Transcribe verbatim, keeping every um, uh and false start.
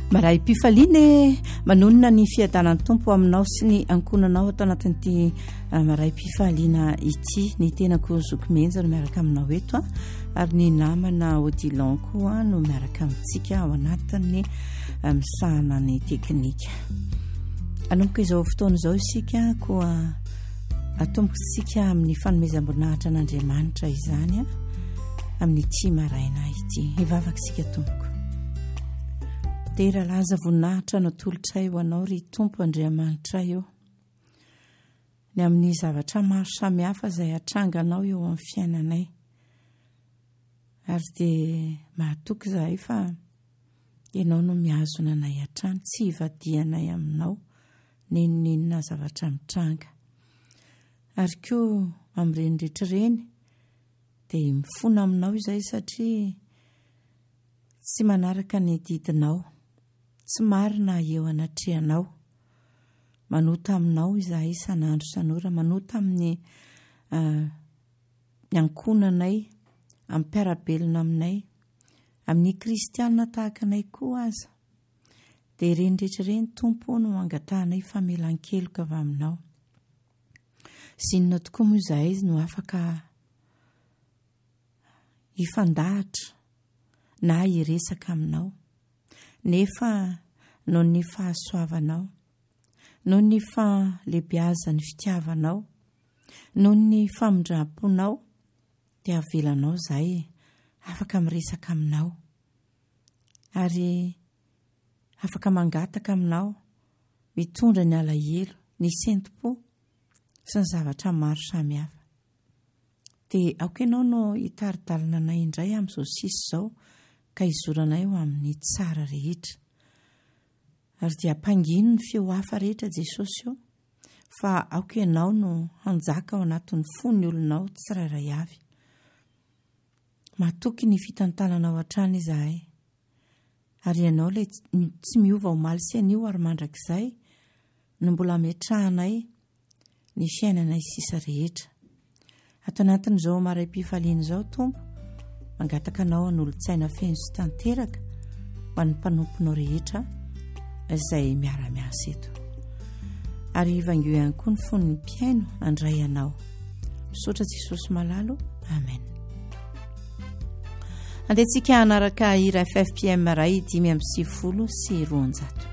Maray Pifaliana manonona ny fiadanan'ny tompo aminao sy ny ankonanao atao anatin'ity Maray Pifaliana ity. Ny tenako Zokimenja no miaraka aminao eto ary ny namana Odilon koa no miaraka amintsika ao anatin'ny misahana ny teknika. Anomboka izao fotoana izao isika koa atombokantsika amin'ny fanomezam-boninahitra an'Andriamanitra izany amin'ity maraina ity. Hivavaka isika tompoko. Tera laza voninahitra no tolotray ho anao ry Tompo Andriamanitra io. Ny amin'ny zavatra maro samihafa izay atranganao eo amin'ny fiainanay. Ary dia mahatoky izahay fa ianao no mihazona anay hatrany, tsy hivadianay aminao ninninona zavatra mitranga. Ary koa amin'ireny rehetrareny dia mifona aminao izay satria tsy manaraka ny didinao, tsy marina eo anatrehanao. Manota aminao izahay isan'andro isan'ora, manota amin'ny uh, ankonanay, amin'ny mpiarabelona aminay, amin'ny kristianina tahaka anay koa aza. Dia ireny rehetrareny Tompo no angatahanay famelan-keloka avy aminao. Zinona tokoa moa izahay no afaka hifandahatra na hiresaka aminao. Nefa noho ny fahasoavanao, noho ny fahalehibiazan'ny fitiavanao, noho ny famindram-ponao, dia avelanao izahay afaka miresaka aminao. Ary afaka mangataka aminao, mitondra ny alahelo, ny sentim-po sy ny zavatra maro samihafa. Dia aoka ianao no hitaridalina anay indray amin'izao sisa izao ka hizoranay eo amin'ny tsara rehetra. Ary dia ampangino ny feo hafa rehetra Jesosy io, fa aoka ianao no hanjaka ao anatin'ny fon'ny olonao tsirairay avy. Mahatoky ny fitantananao hatrany izahay. Ary ianao ilay tsy miova ho maly sy anio ary mandrakizay no mbola metrahanay ny fiainanay sisa rehetra. Ato anatin'izao Maray Pifaliana izao Tompo, mangataka anao an'olon-tsaina feno sy tanteraka ho an'ny mpanomponao rehetra izay miara-miasa eto. Ary ivangio ihany koa ny fon'ny mpiaino handray anao. Misaotra Jesosy malalo. Amen. Andehantsika hanaraka hira F F P M Maray dimy amby sivifolo sy roanjato.